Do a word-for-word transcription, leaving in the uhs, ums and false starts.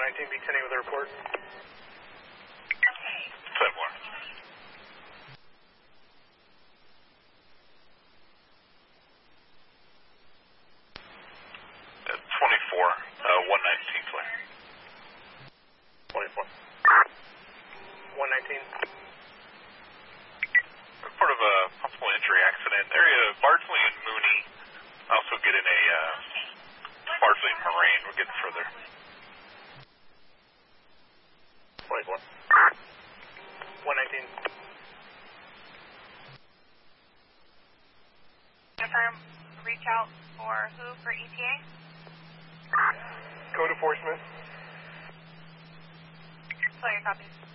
nineteen, be ten with a report. ten more. Uh, twenty-four, uh, one nineteen, clear. twenty-four. one nineteen. Report of a possible injury accident. Area Bardsley and Mooney. Also getting a uh, Bardsley and Moraine. We're getting further. twenty-four. one nineteen. Confirm, reach out for who for E T A? Code enforcement. Sorry, copies.